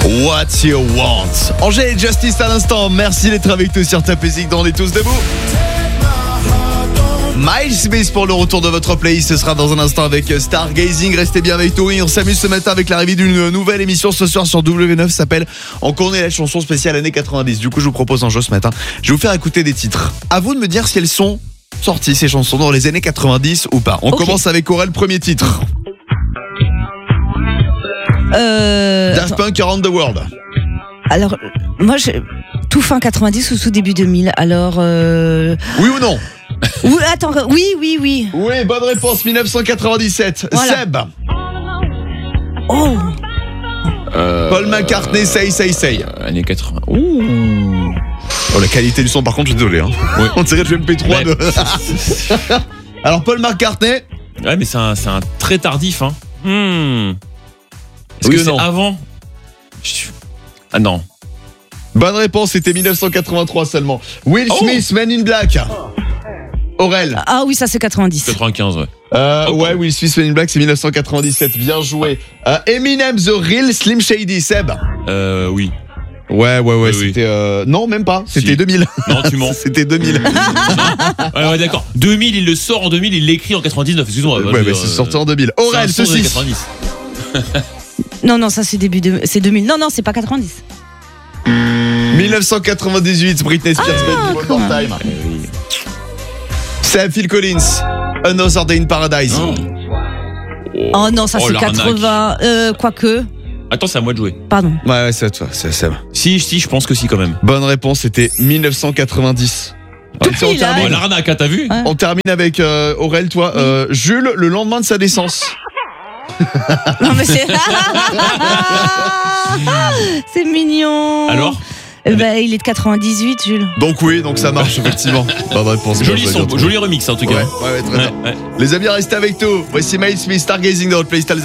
What You Want. Angèle et Justice à l'instant. Merci d'être avec nous sur Top Music dans On est tous debout. Miles Smith pour le retour de votre playlist. Ce sera dans un instant avec Stargazing. Restez bien avec nous. Et on s'amuse ce matin avec l'arrivée d'une nouvelle émission ce soir sur W9. Ça s'appelle On connaît la chanson spéciale années 90. Du coup, je vous propose un jeu ce matin. Je vais vous faire écouter des titres. À vous de me dire si elles sont sorties, ces chansons, dans les années 90 ou pas. On commence avec Aurel, premier titre. Daft Punk, Around the World. Alors, moi, tout fin 90 ou tout début 2000. Alors. Oui ou non? Oui, attends, oui. Oui, bonne réponse, 1997. Voilà. Seb. Oh. Paul McCartney, Say. Années 80. Oh, la qualité du son, par contre, je suis désolé. Hein. Oui. On dirait du MP3 de... Alors, Paul McCartney. Ouais, mais c'est un très tardif, hein. Est-ce Oui que ou c'est non? avant? Ah non. Bonne réponse, c'était 1983 seulement. Will Smith, Man in Black. Aurel. Ah oui, ça c'est 90. 95, ouais. Ouais, Will Smith, Man in Black, c'est 1997. Bien joué. Eminem, The Real Slim Shady. Seb. Oui. Ouais, Oui. c'était... Non, même pas. C'était Si. 2000. Non, tu mens. C'était 2000. Ouais, d'accord. 2000, il le sort en 2000, il l'écrit en 99. Excuse-moi. Ouais, mais c'est sorti en 2000. Aurel, c'est un son des ceci. 90. Non, ça c'est c'est 2000. Non, c'est pas 90. 1998, Britney Spears, Baby One More Time. C'est Phil Collins, Another Day in Paradise. Oh non, ça c'est l'arnaque. 80. Quoique. Attends, c'est à moi de jouer. Pardon. Ouais, c'est à toi, c'est Seb. Si, je pense que si, quand même. Bonne réponse, c'était 1990. Tout on, pile, hein. termine, L'arnaque, hein, t'as vu? Ouais. on termine avec Aurel, toi. Jules, le lendemain de sa naissance. Non mais c'est. C'est mignon. Alors? Il est de 98, Jules. Donc oui, donc ça marche effectivement. Bonne réponse. Joli bien son, joué. joli remix, en tout cas. Ouais, très bien. Ouais. Les amis, restez avec nous. Voici Miles Smith, Stargazing dans votre playlist.